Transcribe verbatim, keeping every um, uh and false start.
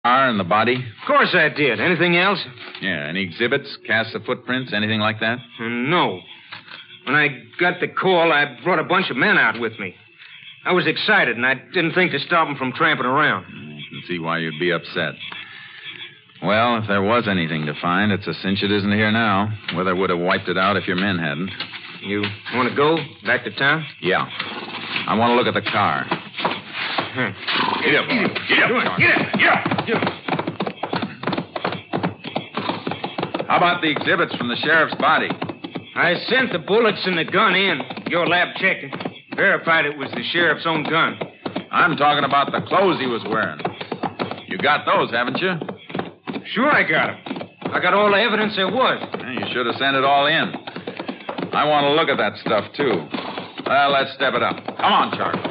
car and the body? Of course I did. Anything else? Yeah, any exhibits, casts of footprints, anything like that? Uh, no. When I got the call, I brought a bunch of men out with me. I was excited, and I didn't think to stop them from tramping around. I can see why you'd be upset. Well, if there was anything to find, it's a cinch it isn't here now. Weather would have wiped it out if your men hadn't. You want to go back to town? Yeah. I want to look at the car. Huh. Get up, boy. Get up. Get up. Get up. Get up. How about the exhibits from the sheriff's body? I sent the bullets and the gun in. Your lab checked it. Verified it was the sheriff's own gun. I'm talking about the clothes he was wearing. You got those, haven't you? Sure I got them. I got all the evidence there was. Yeah, you should have sent it all in. I want to look at that stuff, too. Well, let's step it up. Come on, Charlie.